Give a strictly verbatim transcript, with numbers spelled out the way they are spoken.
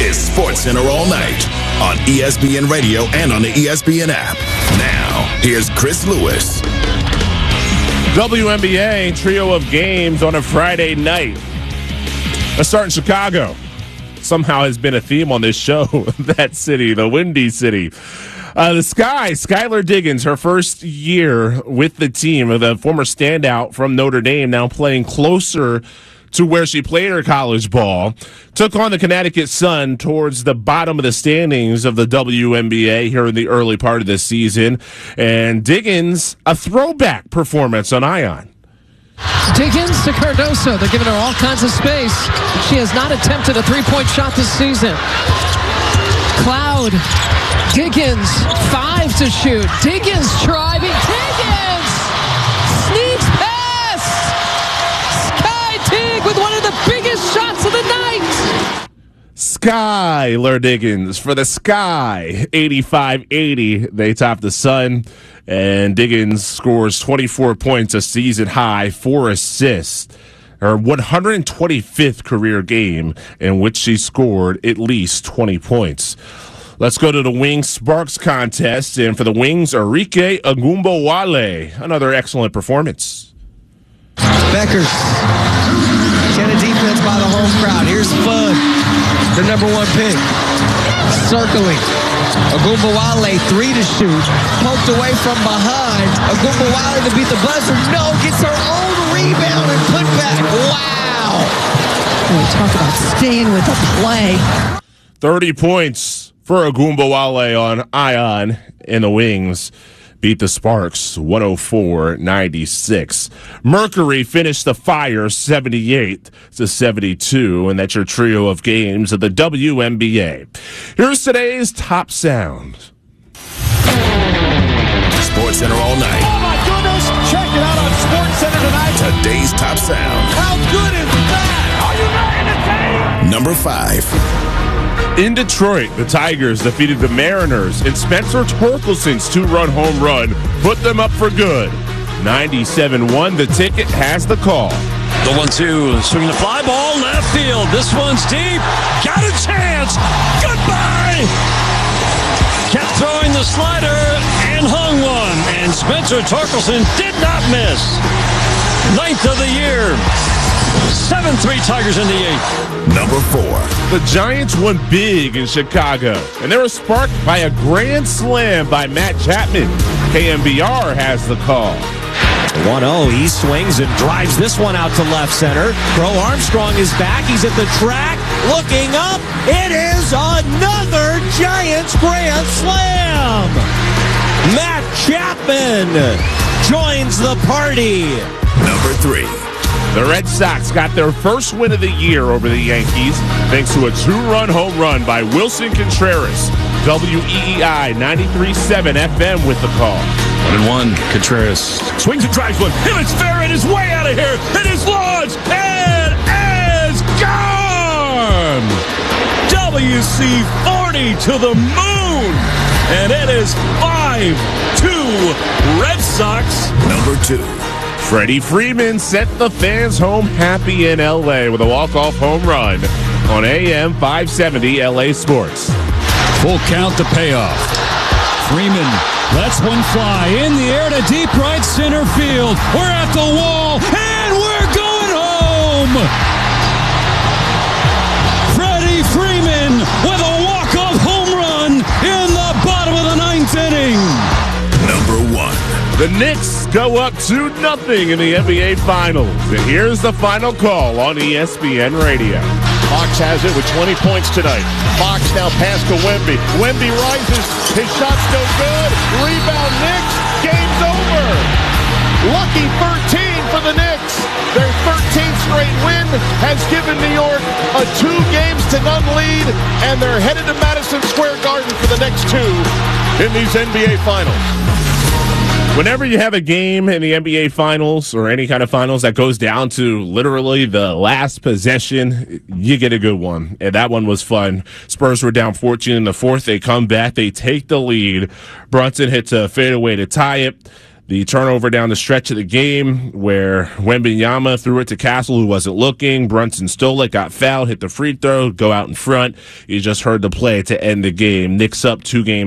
is SportsCenter All Night on E S P N Radio and on the E S P N app. Now, here's Chris Lewis. W N B A trio of games on a Friday night. Let's start in Chicago. Somehow has been a theme on this show. That city, the Windy City. Uh, the Sky, Skylar Diggins, her first year with the team, the former standout from Notre Dame, now playing closer to where she played her college ball, took on the Connecticut Sun towards the bottom of the standings of the W N B A here in the early part of the season. And Diggins, a throwback performance on Ion. Diggins to Cardoso. They're giving her all kinds of space. She has not attempted a three-point shot this season. Cloud. Diggins, five to shoot. Diggins driving. Diggins! Sneaks past! Sky Dig with one of the biggest shots of the night! Skylar Diggins for the Sky. eighty-five eighty. They top the Sun. And Diggins scores twenty-four points, a season high, four assists. Her one hundred twenty-fifth career game in which she scored at least twenty points. Let's go to the Wings Sparks contest. And for the Wings, Arike Ogunbowale. Another excellent performance. Beckers. Get a defense by the home crowd. Here's Fun, the number one pick. Circling. Ogunbowale, three to shoot. Poked away from behind. Ogunbowale to beat the buzzer. No, gets her own rebound and put back. Wow. We talk about staying with the play. thirty points for Ogunbowale on Ion in the Wings. Beat the Sparks one oh four ninety-six. Mercury finished the Fire seventy-eight to seventy-two, and that's your trio of games of the W N B A. Here's today's top sound. SportsCenter All Night. Oh my goodness! Check it out on SportsCenter tonight. Today's top sound. How good is that? Are you not entertained? Number five. In Detroit, the Tigers defeated the Mariners, and Spencer Torkelson's two-run home run put them up for good. ninety-seven one, the ticket has the call. The one two, swinging the fly ball, left field. This one's deep. Got a chance. Goodbye. Kept throwing the slider and hung one. And Spencer Torkelson did not miss. Ninth of the year. seven three Tigers in the eighth. Number four. The Giants won big in Chicago, and they were sparked by a grand slam by Matt Chapman. K M B R has the call. one oh, he swings and drives this one out to left center. Crow Armstrong is back. He's at the track, looking up. It is another Giants grand slam. Matt Chapman joins the party. Number three. The Red Sox got their first win of the year over the Yankees thanks to a two-run home run by Wilson Contreras. W E E I ninety-three point seven F M with the call. One and one, Contreras swings and drives one. Hillets Farron is way out of here. It is launched and is gone. W C forty to the moon. And it is five two Red Sox. Number two. Freddie Freeman sent the fans home happy in L A with a walk-off home run on A M five seventy L A Sports. Full count to payoff. Freeman lets one fly in the air to deep right center field. We're at the wall, and we're going home! Freddie Freeman with a walk-off home run in the bottom of the ninth inning. Number one. The Knicks go up two nothing in the N B A Finals. And here's the final call on E S P N Radio. Fox has it with twenty points tonight. Fox now pass to Wemby. Wemby rises. His shot's no good. Rebound Knicks. Game's over. Lucky thirteen for the Knicks. Their thirteenth straight win has given New York a two games to none lead, and they're headed to Madison Square Garden for the next two in these N B A Finals. Whenever you have a game in the N B A Finals or any kind of finals that goes down to literally the last possession, you get a good one. And that one was fun. Spurs were down fourteen in the fourth. They come back. They take the lead. Brunson hits a fadeaway to tie it. The turnover down the stretch of the game where Wembanyama threw it to Castle, who wasn't looking. Brunson stole it, got fouled, hit the free throw, go out in front. You just heard the play to end the game. Knicks up two games.